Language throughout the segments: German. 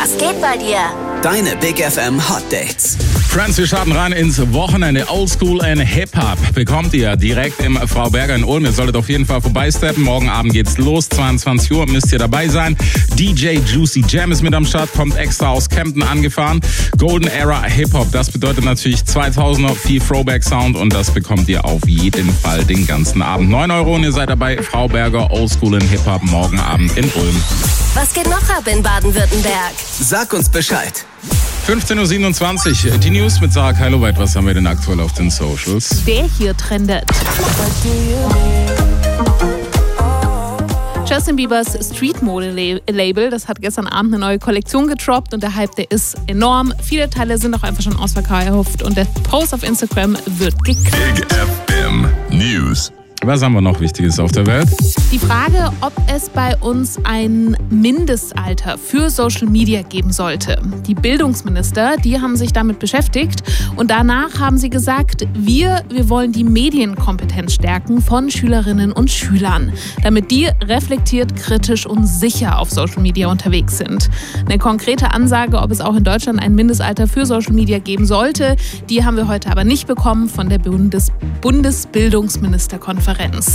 Was geht bei dir? Deine Big FM Hot Dates. Friends, wir starten rein ins Wochenende. Oldschool and Hip-Hop bekommt ihr direkt im Frau Berger in Ulm. Ihr solltet auf jeden Fall vorbeisteppen. Morgen Abend geht's los, 22 Uhr, müsst ihr dabei sein. DJ Juicy Jam ist mit am Start, kommt extra aus Kempten angefahren. Golden Era Hip-Hop, das bedeutet natürlich 2000er, viel Throwback-Sound und das bekommt ihr auf jeden Fall den ganzen Abend. 9 € und ihr seid dabei. Frau Berger, Oldschool and Hip-Hop, morgen Abend in Ulm. Was geht noch ab in Baden-Württemberg? Sag uns Bescheid. 15.27 Uhr, die News mit Sarah Keiloweit. Was haben wir denn aktuell auf den Socials? Der hier trendet. Justin Biebers Street-Mode-Label, das hat gestern Abend eine neue Kollektion gedroppt und der Hype, der ist enorm. Viele Teile sind auch einfach schon ausverkauft und der Post auf Instagram wird geklickt. Big FM News. Was haben wir noch Wichtiges auf der Welt? Die Frage, ob es bei uns ein Mindestalter für Social Media geben sollte. Die Bildungsminister, die haben sich damit beschäftigt und danach haben sie gesagt, wir wollen die Medienkompetenz stärken von Schülerinnen und Schülern, damit die reflektiert, kritisch und sicher auf Social Media unterwegs sind. Eine konkrete Ansage, ob es auch in Deutschland ein Mindestalter für Social Media geben sollte, die haben wir heute aber nicht bekommen von der Bundesbildungsministerkonferenz.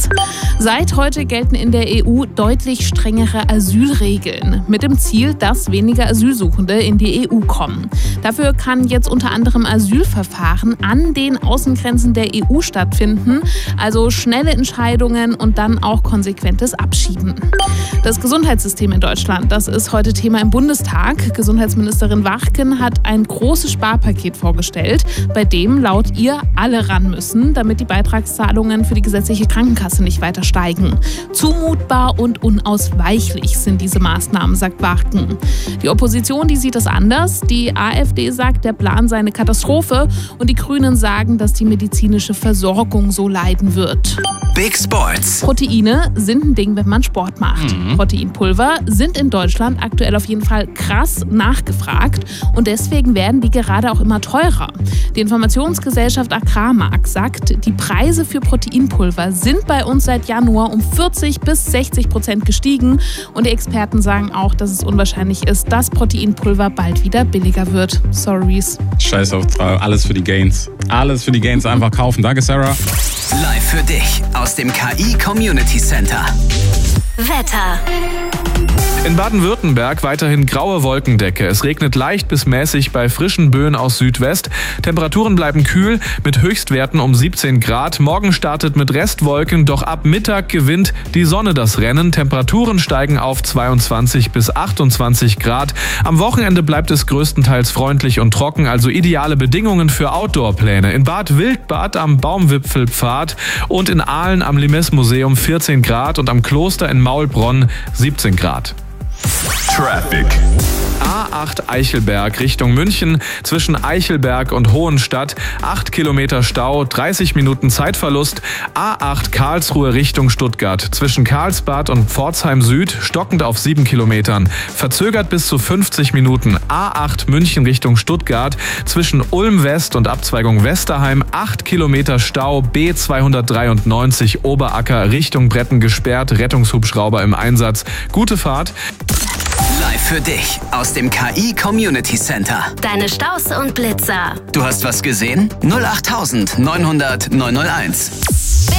Seit heute gelten in der EU deutlich strengere Asylregeln mit dem Ziel, dass weniger Asylsuchende in die EU kommen. Dafür kann jetzt unter anderem Asylverfahren an den Außengrenzen der EU stattfinden, also schnelle Entscheidungen und dann auch konsequentes Abschieben. Das Gesundheitssystem in Deutschland, das ist heute Thema im Bundestag. Gesundheitsministerin Wachken hat ein großes Sparpaket vorgestellt, bei dem laut ihr alle ran müssen, damit die Beitragszahlungen für die gesetzliche Krankenkasse nicht weiter steigen. Zumutbar und unausweichlich sind diese Maßnahmen, sagt Wachken. Die Opposition, die sieht das anders. Die AfD sagt, der Plan sei eine Katastrophe und die Grünen sagen, dass die medizinische Versorgung so leiden wird. Big Sports. Proteine sind ein Ding, wenn man Sport macht. Proteinpulver sind in Deutschland aktuell auf jeden Fall krass nachgefragt und deswegen werden die gerade auch immer teurer. Die Informationsgesellschaft Agrarmarkt sagt, die Preise für Proteinpulver sind bei uns seit Januar um 40-60% gestiegen und die Experten sagen auch, dass es unwahrscheinlich ist, dass Proteinpulver bald wieder billiger wird. Sorries. Scheiß auf alles für die Gains. Alles für die Gains einfach kaufen. Danke, Sarah. Live für dich aus dem KI Community Center. Wetter. In Baden-Württemberg weiterhin graue Wolkendecke. Es regnet leicht bis mäßig bei frischen Böen aus Südwest. Temperaturen bleiben kühl mit Höchstwerten um 17 Grad. Morgen startet mit Restwolken, doch ab Mittag gewinnt die Sonne das Rennen. Temperaturen steigen auf 22 bis 28 Grad. Am Wochenende bleibt es größtenteils freundlich und trocken, also ideale Bedingungen für Outdoor-Pläne. In Bad Wildbad am Baumwipfelpfad und in Aalen am Limes-Museum 14 Grad und am Kloster in Maulbronn 17 Grad. Traffic. A8 Eichelberg Richtung München zwischen Eichelberg und Hohenstadt. 8 Kilometer Stau, 30 Minuten Zeitverlust. A8 Karlsruhe Richtung Stuttgart zwischen Karlsbad und Pforzheim Süd stockend auf 7 Kilometern. Verzögert bis zu 50 Minuten. A8 München Richtung Stuttgart zwischen Ulm West und Abzweigung Westerheim. 8 Kilometer Stau, B293 Oberacker Richtung Bretten gesperrt. Rettungshubschrauber im Einsatz. Gute Fahrt. Live für dich aus dem KI Community Center. Deine Staus und Blitzer. Du hast was gesehen? 08900 901.